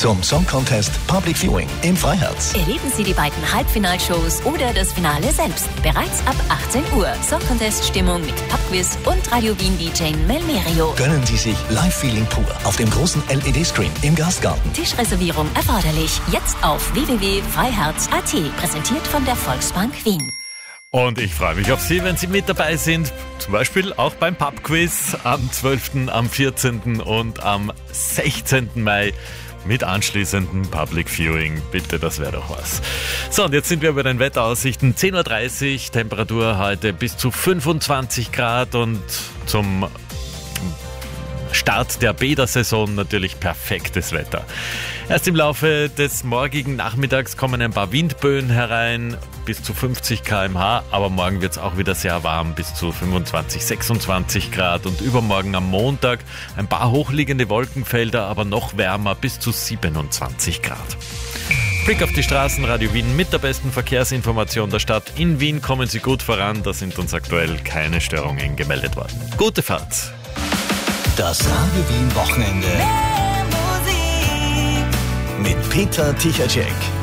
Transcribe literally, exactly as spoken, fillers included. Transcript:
zum Song Contest Public Viewing im Freiherz. Erleben Sie die beiden Halbfinalshows oder das Finale selbst. Bereits ab achtzehn Uhr. Song Contest Stimmung mit Pubquiz und Radio Wien D J Melmerio. Gönnen Sie sich Live-Feeling pur auf dem großen L E D-Screen im Gastgarten. Tischreservierung erforderlich. Jetzt auf w w w punkt freiherz punkt a t. Präsentiert von der Volksbank Wien. Und ich freue mich auf Sie, wenn Sie mit dabei sind. Zum Beispiel auch beim Pubquiz am zwölften, am vierzehnten und am sechzehnten Mai mit anschließendem Public Viewing. Bitte, das wäre doch was. So, und jetzt sind wir bei den Wetteraussichten. zehn Uhr dreißig, Temperatur heute bis zu fünfundzwanzig Grad und zum Start der Bädersaison natürlich perfektes Wetter. Erst im Laufe des morgigen Nachmittags kommen ein paar Windböen herein, bis zu fünfzig Kilometer pro Stunde, aber morgen wird es auch wieder sehr warm, bis zu fünfundzwanzig, sechsundzwanzig Grad und übermorgen am Montag ein paar hochliegende Wolkenfelder, aber noch wärmer, bis zu siebenundzwanzig Grad. Blick auf die Straßen, Radio Wien mit der besten Verkehrsinformation der Stadt. In Wien kommen Sie gut voran, da sind uns aktuell keine Störungen gemeldet worden. Gute Fahrt! Das Radio Wien Wochenende mit Peter Tichacek.